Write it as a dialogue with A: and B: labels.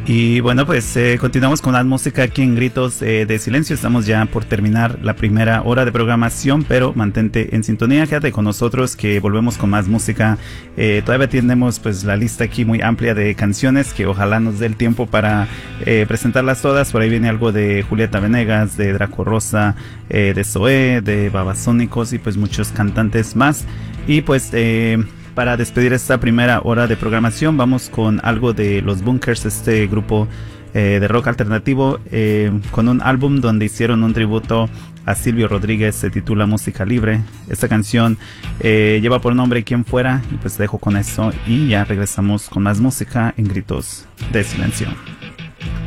A: Y bueno, pues continuamos con la música aquí en Gritos de Silencio. Estamos ya por terminar la primera hora de programación, pero mantente en sintonía, quédate con nosotros que volvemos con más música. Todavía tenemos pues la lista aquí muy amplia de canciones que ojalá nos dé el tiempo para presentarlas todas. Por ahí viene algo de Julieta Venegas, de Draco Rosa, de Zoé, de Babasónicos y pues muchos cantantes más. Y pues para despedir esta primera hora de programación vamos con algo de Los Bunkers, este grupo de rock alternativo, con un álbum donde hicieron un tributo a Silvio Rodríguez, se titula Música Libre. Esta canción lleva por nombre Quien Fuera, y pues dejo con eso y ya regresamos con más música en Gritos de Silencio.